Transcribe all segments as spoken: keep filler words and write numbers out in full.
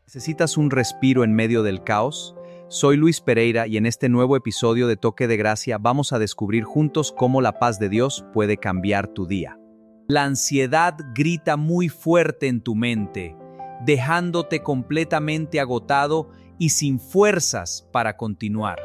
¿Necesitas un respiro en medio del caos? Soy Luis Pereira y en este nuevo episodio de Toque de Gracia vamos a descubrir juntos cómo la paz de Dios puede cambiar tu día. La ansiedad grita muy fuerte en tu mente, dejándote completamente agotado y sin fuerzas para continuar.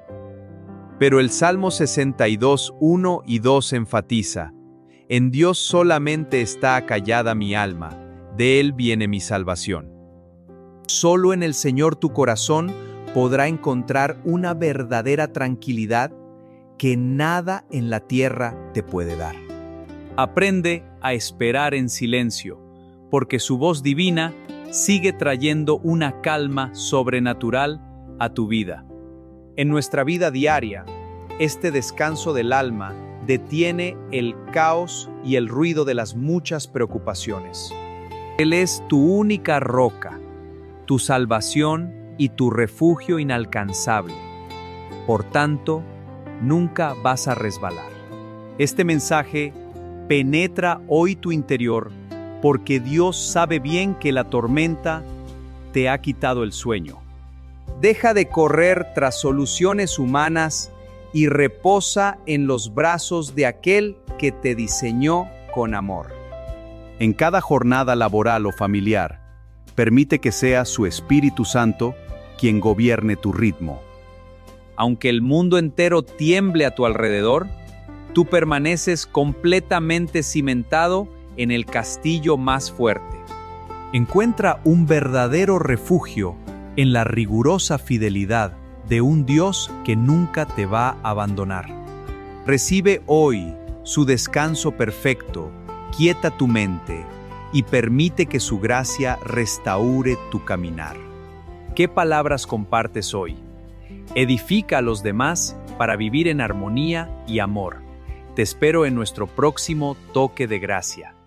Pero el Salmo sesenta y dos, uno y dos enfatiza: en Dios solamente está acallada mi alma, de Él viene mi salvación. Solo en el Señor tu corazón podrá encontrar una verdadera tranquilidad que nada en la tierra te puede dar. Aprende a esperar en silencio, porque su voz divina sigue trayendo una calma sobrenatural a tu vida. En nuestra vida diaria, este descanso del alma detiene el caos y el ruido de las muchas preocupaciones. Él es tu única roca, tu salvación y tu refugio inalcanzable. Por tanto, nunca vas a resbalar. Este mensaje penetra hoy tu interior porque Dios sabe bien que la tormenta te ha quitado el sueño. Deja de correr tras soluciones humanas y reposa en los brazos de aquel que te diseñó con amor. En cada jornada laboral o familiar, permite que sea su Espíritu Santo quien gobierne tu ritmo. Aunque el mundo entero tiemble a tu alrededor, tú permaneces completamente cimentado en el castillo más fuerte. Encuentra un verdadero refugio en la rigurosa fidelidad de un Dios que nunca te va a abandonar. Recibe hoy su descanso perfecto, quieta tu mente y permite que su gracia restaure tu caminar. ¿Qué palabras compartes hoy? Edifica a los demás para vivir en armonía y amor. Te espero en nuestro próximo Toque de Gracia.